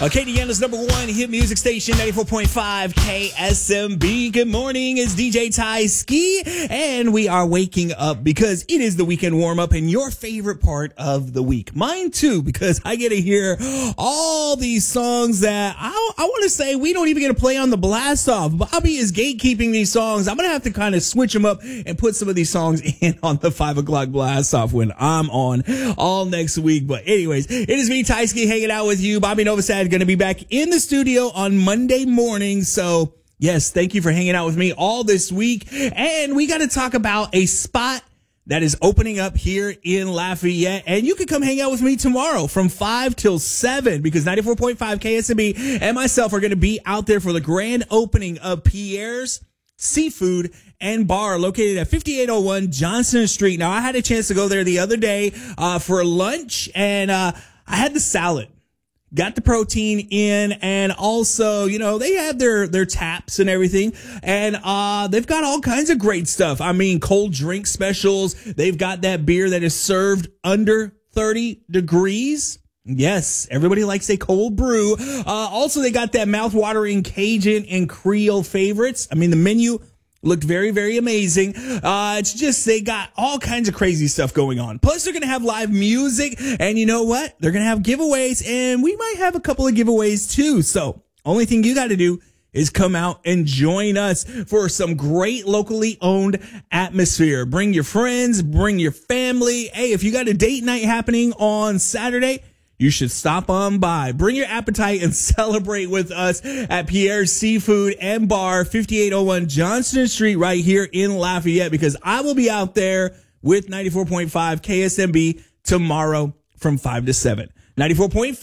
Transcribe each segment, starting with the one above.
Acadiana's number one hit music station, 94.5 KSMB. Good morning, it's DJ Ty Ski, and we are waking up because it is the weekend warm-up and your favorite part of the week. Mine too, because I get to hear all these songs that I want to say we don't even get to play on the blast off. Bobby is gatekeeping these songs. I'm going to have to kind of switch them up and put some of these songs in on the 5 o'clock blast off when I'm on all next week. But anyways, it is me, Ty Ski, hanging out with you. Bobby Novosad going to be back in the studio on Monday morning. So yes, thank you for hanging out with me all this week. And we got to talk about a spot that is opening up here in Lafayette. And you can come hang out with me tomorrow from 5 till 7 because 94.5 KSMB and myself are going to be out there for the grand opening of Pierre's Seafood and Bar located at 5801 Johnston Street. Now, I had a chance to go there the other day for lunch, and I had the salad. Got the protein in, and also, you know, they have their taps and everything, and they've got all kinds of great stuff. I mean, cold drink specials. They've got that beer that is served under 30 degrees. Yes, everybody likes a cold brew. Also, they got that mouth-watering Cajun and Creole favorites. I mean, the menu looked very, very amazing. It's just, they got all kinds of crazy stuff going on. Plus, they're going to have live music. And you know what? They're going to have giveaways. And we might have a couple of giveaways too. So only thing you got to do is come out and join us for some great locally owned atmosphere. Bring your friends, bring your family. Hey, if you got a date night happening on Saturday, you should stop on by. Bring your appetite and celebrate with us at Pierre's Seafood and Bar, 5801 Johnston Street, right here in Lafayette, because I will be out there with 94.5 KSMB tomorrow from 5 to 7. 94.5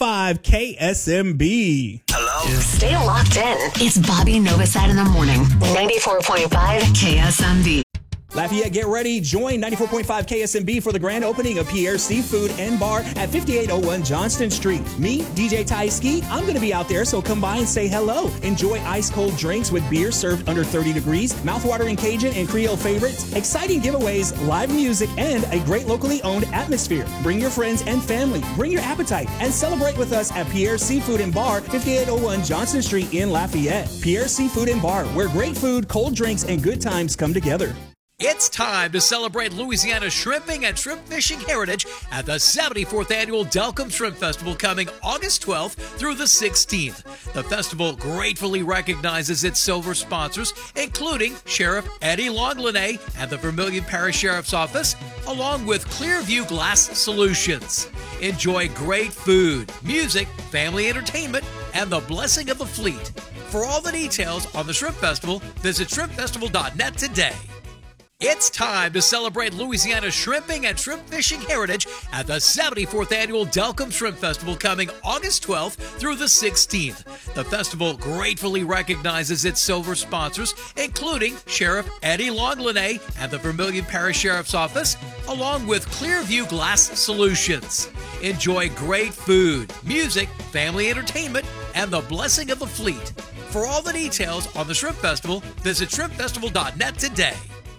KSMB. Hello? Stay locked in. It's Bobby Novosad in the morning. 94.5 KSMB. Lafayette, get ready. Join 94.5 KSMB for the grand opening of Pierre's Seafood and Bar at 5801 Johnston Street. Me, DJ Ty Ski, I'm going to be out there, so come by and say hello. Enjoy ice-cold drinks with beer served under 30 degrees, mouth-watering Cajun and Creole favorites, exciting giveaways, live music, and a great locally owned atmosphere. Bring your friends and family. Bring your appetite and celebrate with us at Pierre's Seafood and Bar, 5801 Johnston Street in Lafayette. Pierre's Seafood and Bar, where great food, cold drinks, and good times come together. It's time to celebrate Louisiana's shrimping and shrimp fishing heritage at the 74th Annual Delcombe Shrimp Festival coming August 12th through the 16th. The festival gratefully recognizes its silver sponsors, including Sheriff Eddie Longlinay and the Vermilion Parish Sheriff's Office, along with Clearview Glass Solutions. Enjoy great food, music, family entertainment, and the blessing of the fleet. For all the details on the Shrimp Festival, visit shrimpfestival.net today. It's time to celebrate Louisiana's shrimping and shrimp fishing heritage at the 74th Annual Delcombe Shrimp Festival coming August 12th through the 16th. The festival gratefully recognizes its silver sponsors, including Sheriff Eddie Longlinay and the Vermilion Parish Sheriff's Office, along with Clearview Glass Solutions. Enjoy great food, music, family entertainment, and the blessing of the fleet. For all the details on the Shrimp Festival, visit shrimpfestival.net today.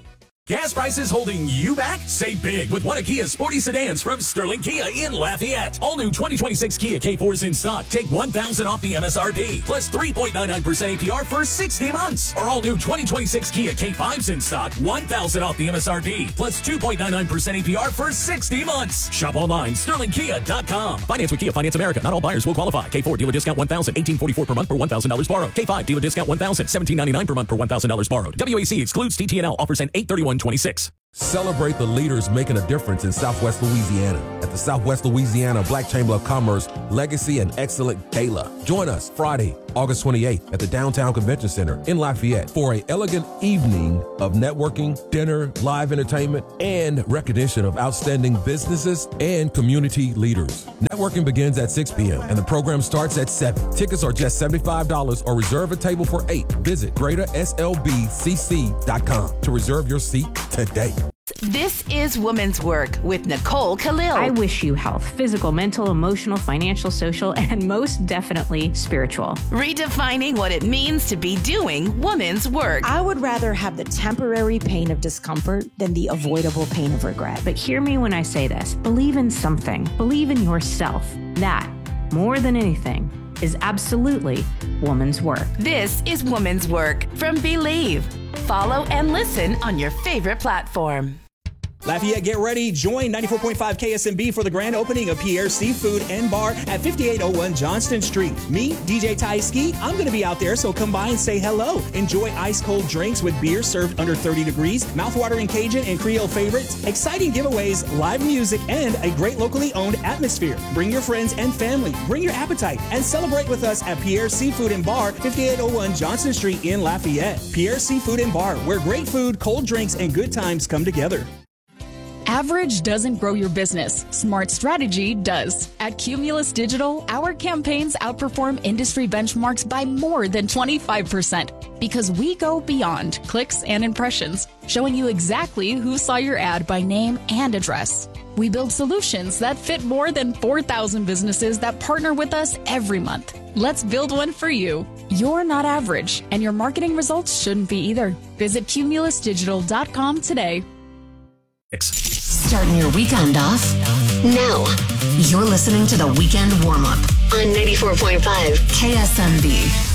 Gas prices holding you back? Save big with one of Kia's sporty sedans from Sterling Kia in Lafayette. All new 2026 Kia K4s in stock. Take $1,000 off the MSRP, plus 3.99% APR for 60 months. Or all new 2026 Kia K5s in stock. $1,000 off the MSRP, plus 2.99% APR for 60 months. Shop online, sterlingkia.com. Finance with Kia Finance America. Not all buyers will qualify. K4 dealer discount $1,000, $1,844 per month per $1,000 borrowed. K5 dealer discount $1,000, $1,799 per month per $1,000 borrowed. WAC excludes TTNL. Offers end 8/31/26. Celebrate the leaders making a difference in Southwest Louisiana at the Southwest Louisiana Black Chamber of Commerce Legacy and Excellent Gala. Join us Friday, August 28th at the Downtown Convention Center in Lafayette for an elegant evening of networking, dinner, live entertainment, and recognition of outstanding businesses and community leaders. Networking begins at 6 p.m. and the program starts at 7. Tickets are just $75 or reserve a table for 8. Visit greaterslbcc.com to reserve your seat today. This is Women's Work with Nicole Khalil. I wish you health, physical, mental, emotional, financial, social, and most definitely spiritual. Redefining what it means to be doing women's work. I would rather have the temporary pain of discomfort than the avoidable pain of regret. But hear me when I say this. Believe in something. Believe in yourself. That, more than anything, is absolutely woman's work. This is Woman's Work from Believe. Follow and listen on your favorite platform. Lafayette, get ready. Join 94.5 KSMB for the grand opening of Pierre's Seafood and Bar at 5801 Johnston Street. Me, DJ Ty Ski, I'm going to be out there, so come by and say hello. Enjoy ice-cold drinks with beer served under 30 degrees, mouthwatering Cajun and Creole favorites, exciting giveaways, live music, and a great locally owned atmosphere. Bring your friends and family. Bring your appetite and celebrate with us at Pierre's Seafood and Bar, 5801 Johnston Street in Lafayette. Pierre's Seafood and Bar, where great food, cold drinks, and good times come together. Average doesn't grow your business. Smart strategy does. At Cumulus Digital, our campaigns outperform industry benchmarks by more than 25% because we go beyond clicks and impressions, showing you exactly who saw your ad by name and address. We build solutions that fit more than 4,000 businesses that partner with us every month. Let's build one for you. You're not average, and your marketing results shouldn't be either. Visit cumulusdigital.com today. Starting your weekend off now. You're listening to the Weekend Warm Up on 94.5 KSMB.